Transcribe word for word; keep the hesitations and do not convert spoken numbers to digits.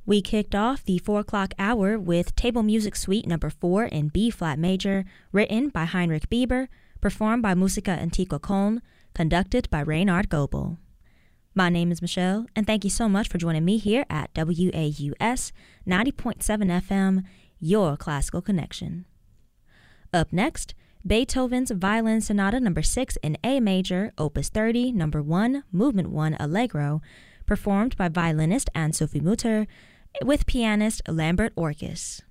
We kicked off the four o'clock hour with Table Music Suite number four in B-flat major, written by Heinrich Bieber, performed by Musica Antiqua Köln, conducted by Reynard Goebel. My name is Michelle, and thank you so much for joining me here at W A U S ninety point seven F M, your classical connection. Up next, Beethoven's Violin Sonata number six in A major, opus thirty, number one, movement one, Allegro, performed by violinist Anne-Sophie Mutter, with pianist Lambert Orkis.